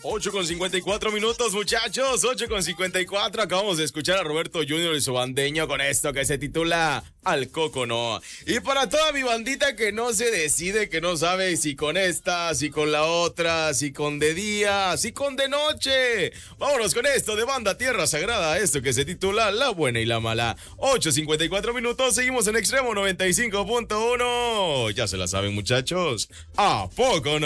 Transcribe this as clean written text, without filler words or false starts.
8:54, muchachos. 8:54. Acabamos de escuchar a Roberto Junior y su bandeño con esto que se titula Al Coco No. Y para toda mi bandita que no se decide, que no sabe si con esta, si con la otra, si con de día, si con de noche. Vámonos con esto de Banda Tierra Sagrada, esto que se titula La Buena y la Mala. 8:54. Seguimos en Extremo 95.1. Ya se la saben, muchachos. ¿A poco no?